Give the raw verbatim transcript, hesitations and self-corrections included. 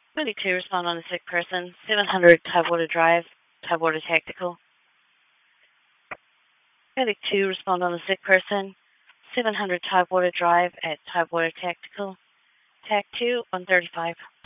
Medic two, respond on a sick person. seven hundred Tidewater Drive, Tidewater Tactical. Medic two, respond on a sick person. seven hundred Tidewater Drive at Tidewater Tactical. Tac two, one thirty-five.